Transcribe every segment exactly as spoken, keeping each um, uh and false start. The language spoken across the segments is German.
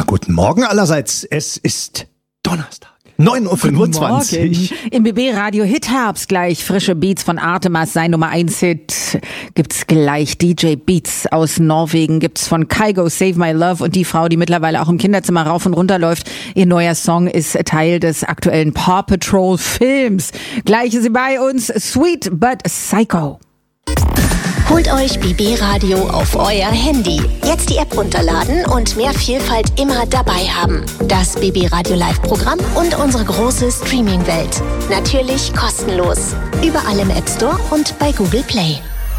Guten Morgen allerseits. Es ist Donnerstag. neun Uhr fünfundzwanzig. Im B B Radio Hit Herbst gleich frische Beats von Artemas, sein Nummer eins Hit. Gibt's gleich D J Beats aus Norwegen, gibt's von Kygo Save My Love und die Frau, die mittlerweile auch im Kinderzimmer rauf und runter läuft. Ihr neuer Song ist Teil des aktuellen Paw Patrol Films. Gleich ist sie bei uns, Sweet But Psycho. Holt euch B B Radio auf euer Handy. Jetzt die App runterladen und mehr Vielfalt immer dabei haben. Das B B Radio Live-Programm und unsere große Streaming-Welt. Natürlich kostenlos. Überall im App Store und bei Google Play.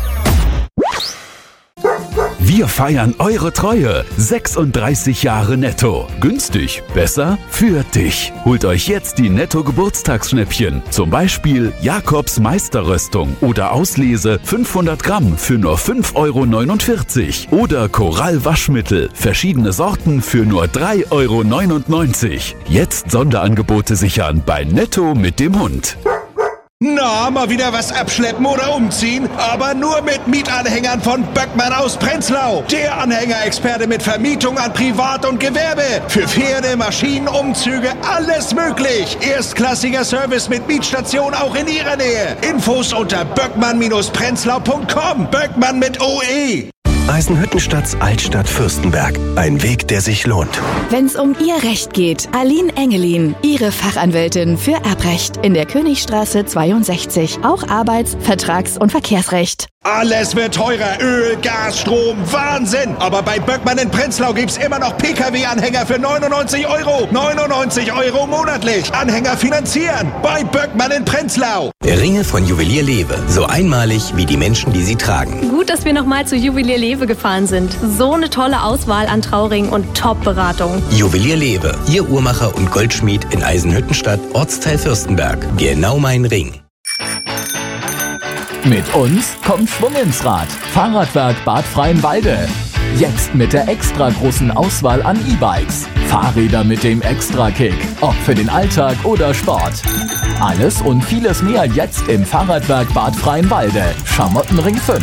Wir feiern eure Treue. sechsunddreißig Jahre Netto. Günstig, besser für dich. Holt euch jetzt die Netto-Geburtstagsschnäppchen. Zum Beispiel Jakobs Meisterröstung oder Auslese fünfhundert Gramm für nur fünf Euro neunundvierzig. Oder Korall Waschmittel. Verschiedene Sorten für nur drei Euro neunundneunzig. Jetzt Sonderangebote sichern bei Netto mit dem Hund. Na, mal wieder was abschleppen oder umziehen? Aber nur mit Mietanhängern von Böckmann aus Prenzlau. Der Anhängerexperte mit Vermietung an Privat und Gewerbe. Für Pferde, Maschinen, Umzüge, alles möglich. Erstklassiger Service mit Mietstation auch in Ihrer Nähe. Infos unter böckmann Prenzlau punkt com. Böckmann mit O E. Eisenhüttenstadts Altstadt Fürstenberg. Ein Weg, der sich lohnt. Wenn's um Ihr Recht geht, Aline Engelin, Ihre Fachanwältin für Erbrecht in der Königstraße zweiundsechzig. Auch Arbeits-, Vertrags- und Verkehrsrecht. Alles wird teurer. Öl, Gas, Strom, Wahnsinn. Aber bei Böckmann in Prenzlau gibt's immer noch P K W-Anhänger für neunundneunzig Euro. neunundneunzig Euro monatlich. Anhänger finanzieren. Bei Böckmann in Prenzlau. Ringe von Juwelier Lewe. So einmalig wie die Menschen, die sie tragen. Gut, dass wir nochmal zu Juwelier Lewe gefahren sind. So eine tolle Auswahl an Trauringen und Top-Beratung. Juwelier Lewe. Ihr Uhrmacher und Goldschmied in Eisenhüttenstadt, Ortsteil Fürstenberg. Genau mein Ring. Mit uns kommt Schwung ins Rad. Fahrradwerk Bad Freienwalde. Jetzt mit der extra großen Auswahl an E-Bikes. Fahrräder mit dem Extra-Kick. Ob für den Alltag oder Sport. Alles und vieles mehr jetzt im Fahrradwerk Bad Freienwalde. Schamottenring fünf.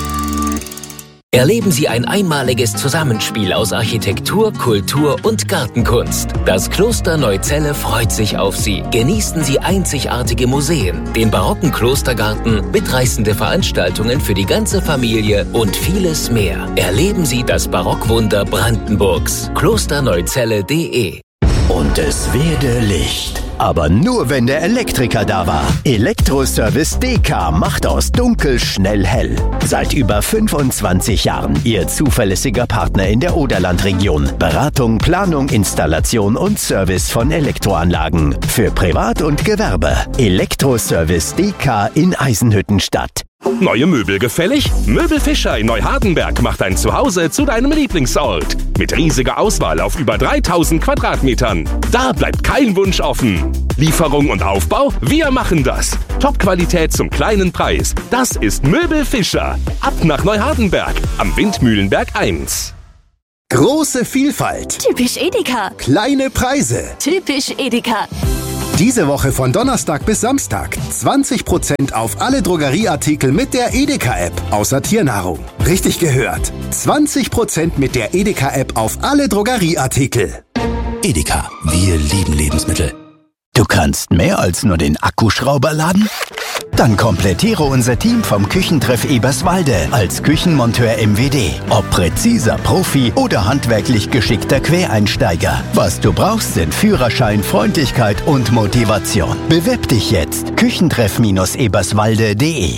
Erleben Sie ein einmaliges Zusammenspiel aus Architektur, Kultur und Gartenkunst. Das Kloster Neuzelle freut sich auf Sie. Genießen Sie einzigartige Museen, den barocken Klostergarten, mitreißende Veranstaltungen für die ganze Familie und vieles mehr. Erleben Sie das Barockwunder Brandenburgs. klosterneuzelle punkt de. Und es werde Licht. Aber nur, wenn der Elektriker da war. Elektroservice D K macht aus dunkel schnell hell. Seit über fünfundzwanzig Jahren Ihr zuverlässiger Partner in der Oderlandregion. Beratung, Planung, Installation und Service von Elektroanlagen. Für Privat und Gewerbe. Elektroservice D K in Eisenhüttenstadt. Neue Möbel gefällig? Möbel Fischer in Neuhardenberg macht dein Zuhause zu deinem Lieblingsort. Mit riesiger Auswahl auf über dreitausend Quadratmetern. Da bleibt kein Wunsch offen. Lieferung und Aufbau? Wir machen das. Top-Qualität zum kleinen Preis. Das ist Möbel Fischer. Ab nach Neuhardenberg am Windmühlenberg eins. Große Vielfalt. Typisch Edeka. Kleine Preise. Typisch Edeka. Diese Woche von Donnerstag bis Samstag zwanzig Prozent auf alle Drogerieartikel mit der Edeka-App, außer Tiernahrung. Richtig gehört. zwanzig Prozent mit der Edeka-App auf alle Drogerieartikel. Edeka, wir lieben Lebensmittel. Du kannst mehr als nur den Akkuschrauber laden? Dann komplettiere unser Team vom Küchentreff Eberswalde als Küchenmonteur M W D. Ob präziser Profi oder handwerklich geschickter Quereinsteiger. Was du brauchst, sind Führerschein, Freundlichkeit und Motivation. Bewirb dich jetzt. Küchentreff Eberswalde punkt de.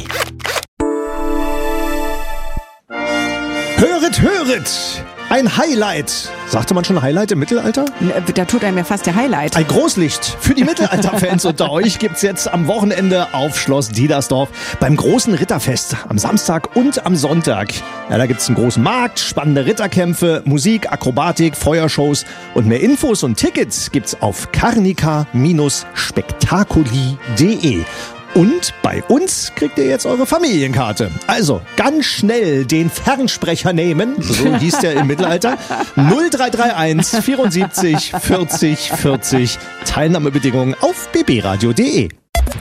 Höret, höret! Ein Highlight. Sagte man schon Highlight im Mittelalter? Da tut einem ja fast der Highlight. Ein Großlicht für die Mittelalterfans unter euch gibt's jetzt am Wochenende auf Schloss Diedersdorf beim großen Ritterfest am Samstag und am Sonntag. Ja, da gibt's einen großen Markt, spannende Ritterkämpfe, Musik, Akrobatik, Feuershows und mehr Infos und Tickets gibt's auf carnica spektakuli punkt de. Und bei uns kriegt ihr jetzt eure Familienkarte. Also ganz schnell den Fernsprecher nehmen, so hieß der im Mittelalter, null drei drei eins vierundsiebzig vierzig vierzig. Teilnahmebedingungen auf b b radio punkt de.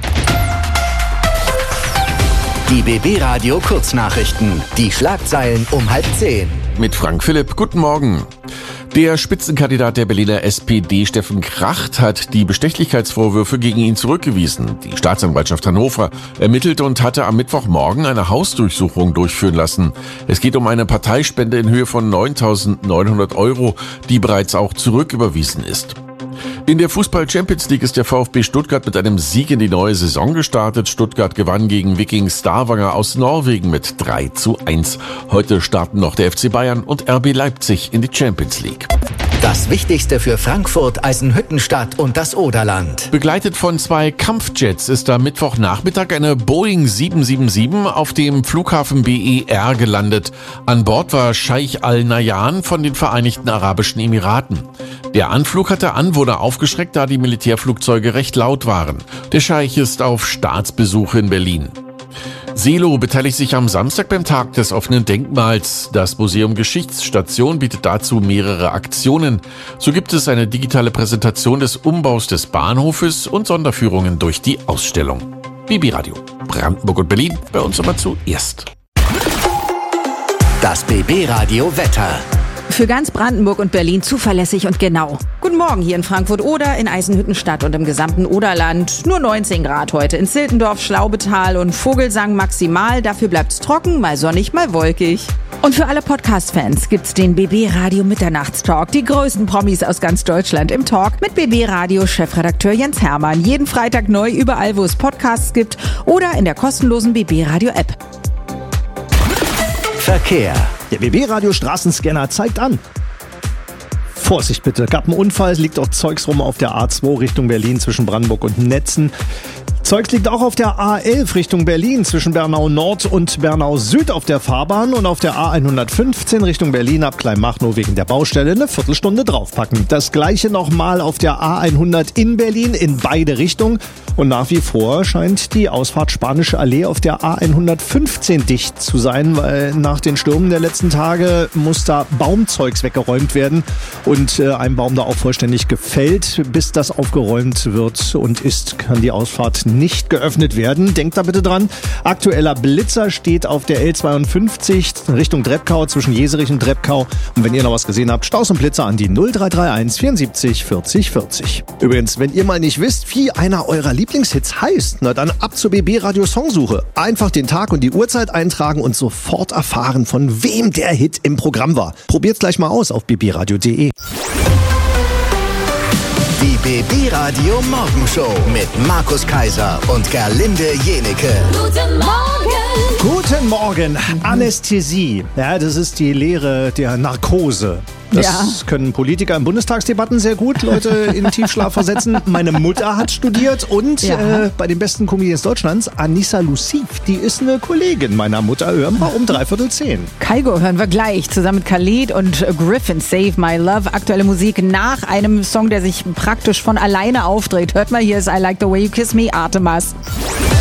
Die B B Radio Kurznachrichten. Die Schlagzeilen um halb zehn. Mit Frank Philipp, guten Morgen. Der Spitzenkandidat der Berliner S P D, Steffen Kracht, hat die Bestechlichkeitsvorwürfe gegen ihn zurückgewiesen. Die Staatsanwaltschaft Hannover ermittelt und hatte am Mittwochmorgen eine Hausdurchsuchung durchführen lassen. Es geht um eine Parteispende in Höhe von neuntausendneunhundert Euro, die bereits auch zurücküberwiesen ist. In der Fußball-Champions League ist der VfB Stuttgart mit einem Sieg in die neue Saison gestartet. Stuttgart gewann gegen Viking Stavanger aus Norwegen mit drei zu eins. Heute starten noch der F C Bayern und R B Leipzig in die Champions League. Das Wichtigste für Frankfurt, Eisenhüttenstadt und das Oderland. Begleitet von zwei Kampfjets ist am Mittwochnachmittag eine Boeing sieben sieben sieben auf dem Flughafen B E R gelandet. An Bord war Scheich Al-Nahyan von den Vereinigten Arabischen Emiraten. Der Anflug hatte Anwohner aufgeschreckt, da die Militärflugzeuge recht laut waren. Der Scheich ist auf Staatsbesuch in Berlin. Selo beteiligt sich am Samstag beim Tag des offenen Denkmals. Das Museum Geschichtsstation bietet dazu mehrere Aktionen. So gibt es eine digitale Präsentation des Umbaus des Bahnhofes und Sonderführungen durch die Ausstellung. B B Radio, Brandenburg und Berlin, bei uns immer zuerst. Das B B Radio Wetter. Für ganz Brandenburg und Berlin zuverlässig und genau. Guten Morgen hier in Frankfurt oder in Eisenhüttenstadt und im gesamten Oderland. Nur neunzehn Grad heute. In Ziltendorf, Schlaubetal und Vogelsang maximal. Dafür bleibt's trocken, mal sonnig, mal wolkig. Und für alle Podcast-Fans gibt's den B B Radio Mitternachtstalk. Die größten Promis aus ganz Deutschland im Talk mit B B Radio Chefredakteur Jens Hermann. Jeden Freitag neu überall, wo es Podcasts gibt oder in der kostenlosen B B Radio App. Verkehr. Der B B Radio Straßenscanner zeigt an. Vorsicht bitte, gab einen Unfall, es liegt auch Zeugs rum auf der A zwei Richtung Berlin zwischen Brandenburg und Netzen. Zeugs liegt auch auf der A elf Richtung Berlin zwischen Bernau Nord und Bernau Süd auf der Fahrbahn und auf der A hundertfünfzehn Richtung Berlin ab Kleinmachnow wegen der Baustelle eine Viertelstunde draufpacken. Das gleiche nochmal auf der A hundert in Berlin in beide Richtungen und nach wie vor scheint die Ausfahrt Spanische Allee auf der A hundertfünfzehn dicht zu sein, weil nach den Stürmen der letzten Tage muss da Baumzeugs weggeräumt werden und äh, ein Baum da auch vollständig gefällt. Bis das aufgeräumt wird und ist, kann die Ausfahrt nicht geöffnet werden. Denkt da bitte dran. Aktueller Blitzer steht auf der L zweiundfünfzig Richtung Dreppkau zwischen Jeserich und Dreppkau. Und wenn ihr noch was gesehen habt, Staus und Blitzer an die null drei drei eins vierundsiebzig vierzig vierzig. Übrigens, wenn ihr mal nicht wisst, wie einer eurer Lieblingshits heißt, na dann ab zur B B Radio Songsuche. Einfach den Tag und die Uhrzeit eintragen und sofort erfahren, von wem der Hit im Programm war. Probiert's gleich mal aus auf b b radio punkt d e. Die B B Radio Morgenshow mit Markus Kaiser und Gerlinde Jenecke. Guten Morgen! Guten Morgen. Anästhesie. Ja, das ist die Lehre der Narkose. Das Ja. können Politiker in Bundestagsdebatten sehr gut Leute in Tiefschlaf versetzen. Meine Mutter hat studiert und Ja. äh, bei den besten Comedians Deutschlands, Anissa Luciv, die ist eine Kollegin meiner Mutter. Hören wir um dreiviertel zehn. Kaigo hören wir gleich zusammen mit Khalid und Griffin, Save My Love. Aktuelle Musik nach einem Song, der sich praktisch von alleine aufdreht. Hört mal, hier ist I Like the Way You Kiss Me, Artemas.